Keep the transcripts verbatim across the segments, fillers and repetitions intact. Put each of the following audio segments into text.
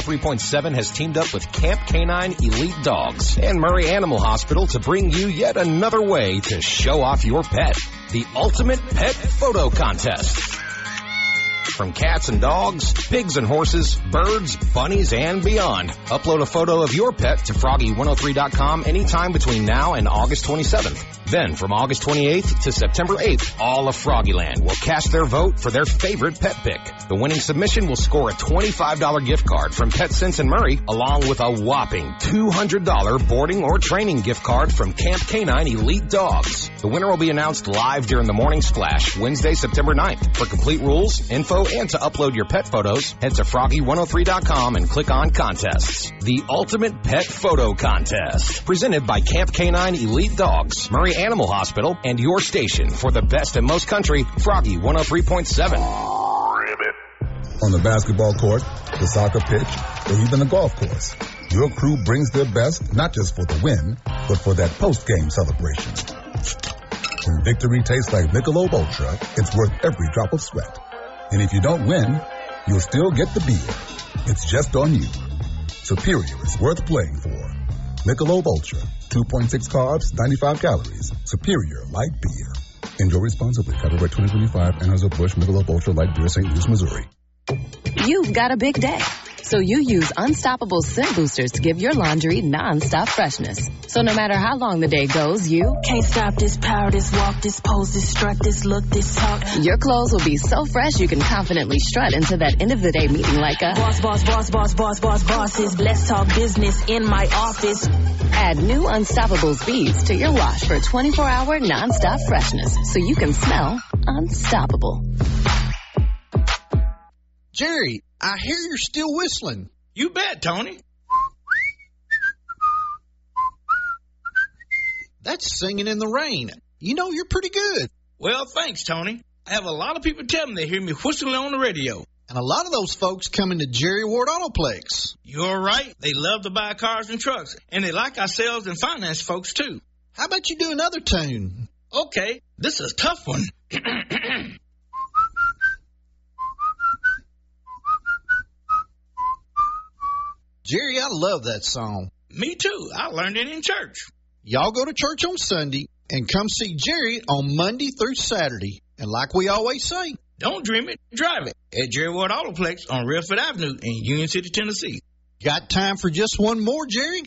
three point seven has teamed up with Camp Canine Elite Dogs and Murray Animal Hospital to bring you yet another way to show off your pet. The Ultimate Pet Photo Contest. From cats and dogs, pigs and horses, birds, bunnies, and beyond. Upload a photo of your pet to froggy one oh three dot com anytime between now and August twenty-seventh. Then, from August twenty-eighth to September eighth, all of Froggyland will cast their vote for their favorite pet pick. The winning submission will score a twenty-five dollars gift card from PetSense and Murray, along with a whopping two hundred dollars boarding or training gift card from Camp Canine Elite Dogs. The winner will be announced live during the Morning Splash, Wednesday, September ninth. For complete rules, info, and to upload your pet photos, head to froggy one oh three dot com and click on Contests. The Ultimate Pet Photo Contest. Presented by Camp Canine Elite Dogs, Murray Animal Hospital, and your station for the best in most country, Froggy one oh three point seven. On the basketball court, the soccer pitch, or even the golf course, your crew brings their best not just for the win, but for that post-game celebration. When victory tastes like Michelob Ultra, it's worth every drop of sweat. And if you don't win, you'll still get the beer. It's just on you. Superior is worth playing for. Michelob Ultra, two point six carbs, ninety-five calories. Superior light beer. Enjoy responsibly. Copyright twenty twenty-five, Anheuser-Busch Michelob Ultra Light Beer, Saint Louis, Missouri. You've got a big day, so you use Unstoppable Scent Boosters to give your laundry non-stop freshness. So no matter how long the day goes, you can't stop this power, this walk, this pose, this strut, this look, this talk. Your clothes will be so fresh you can confidently strut into that end of the day meeting like a boss, boss, boss, boss, boss, boss, bosses. Let's talk business in my office. Add new Unstoppable beads to your wash for twenty-four hour non-stop freshness, so you can smell unstoppable. Jerry, I hear you're still whistling. You bet, Tony. That's singing in the rain. You know, you're pretty good. Well, thanks, Tony. I have a lot of people tell me they hear me whistling on the radio. And a lot of those folks come into Jerry Ward Autoplex. You're right. They love to buy cars and trucks. And they like our sales and finance folks, too. How about you do another tune? Okay, this is a tough one. Jerry, I love that song. Me too. I learned it in church. Y'all go to church on Sunday and come see Jerry on Monday through Saturday. And like we always say, don't dream it, drive it. At Jerry Ward Autoplex on Redford Avenue in Union City, Tennessee. Got time for just one more, Jerry?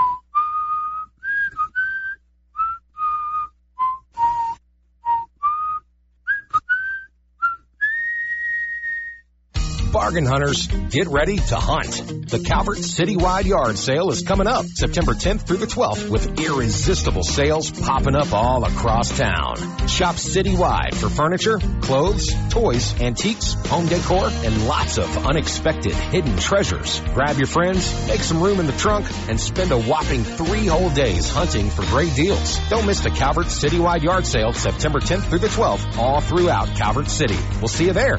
Bargain hunters, get ready to hunt. The Calvert Citywide Yard Sale is coming up September tenth through the twelfth with irresistible sales popping up all across town. Shop citywide for furniture, clothes, toys, antiques, home decor, and lots of unexpected hidden treasures. Grab your friends, make some room in the trunk, and spend a whopping three whole days hunting for great deals. Don't miss the Calvert Citywide Yard Sale September tenth through the twelfth all throughout Calvert City. We'll see you there.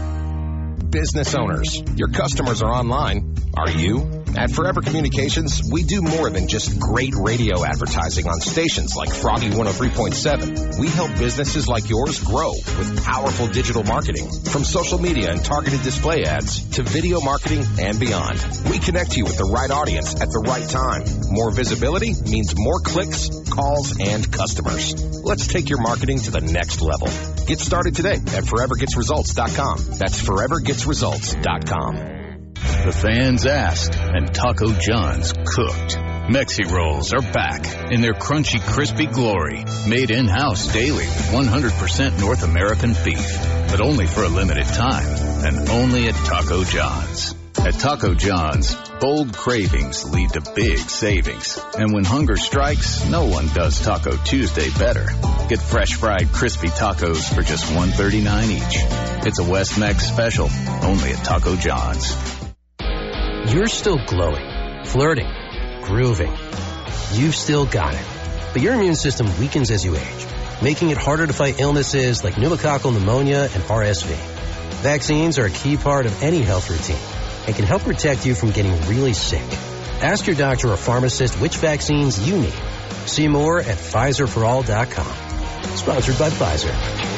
Business owners, your customers are online. Are you? At Forever Communications, we do more than just great radio advertising on stations like Froggy one oh three point seven. We help businesses like yours grow with powerful digital marketing, from social media and targeted display ads to video marketing and beyond. We connect you with the right audience at the right time. More visibility means more clicks, calls, and customers. Let's take your marketing to the next level. Get started today at forever gets results dot com. That's forever gets results dot com. The fans asked, and Taco John's cooked. Mexi Rolls are back in their crunchy, crispy glory. Made in-house daily with one hundred percent North American beef. But only for a limited time, and only at Taco John's. At Taco John's, bold cravings lead to big savings. And when hunger strikes, no one does Taco Tuesday better. Get fresh fried crispy tacos for just one dollar and thirty-nine cents each. It's a West Mex special, only at Taco John's. You're still glowing, flirting, grooving. You've still got it. But your immune system weakens as you age, making it harder to fight illnesses like pneumococcal pneumonia and R S V. Vaccines are a key part of any health routine and can help protect you from getting really sick. Ask your doctor or pharmacist which vaccines you need. See more at Pfizer for all dot com. Sponsored by Pfizer.